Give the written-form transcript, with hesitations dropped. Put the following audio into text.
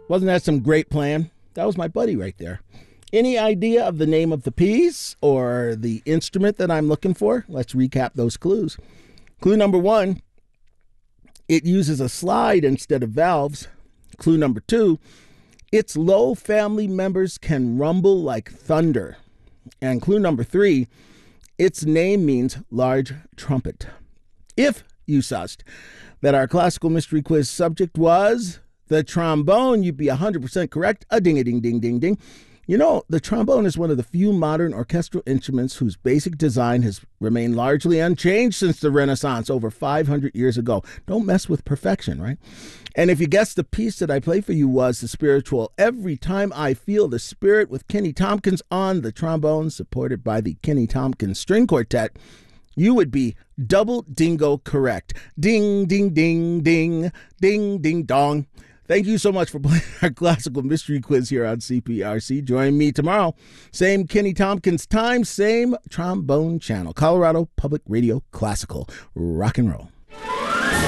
Wasn't that some great plan? That was my buddy right there. Any idea of the name of the piece or the instrument that I'm looking for? Let's recap those clues. Clue number 1, it uses a slide instead of valves. Clue number 2, its low family members can rumble like thunder. And clue number 3, its name means large trumpet. If you sussed that our classical mystery quiz subject was the trombone, you'd be 100% correct. A ding-a-ding-ding-ding-ding. You know, the trombone is one of the few modern orchestral instruments whose basic design has remained largely unchanged since the Renaissance over 500 years ago. Don't mess with perfection, right? And if you guessed the piece that I play for you was the spiritual Every Time I Feel the Spirit with Kenny Tompkins on the trombone, supported by the Kenny Tompkins String Quartet, you would be double dingo correct. Ding, ding, ding, ding, ding, ding, dong. Thank you so much for playing our classical mystery quiz here on CPRC. Join me tomorrow. Same Kenny Tompkins time, same trombone channel. Colorado Public Radio Classical. Rock and roll.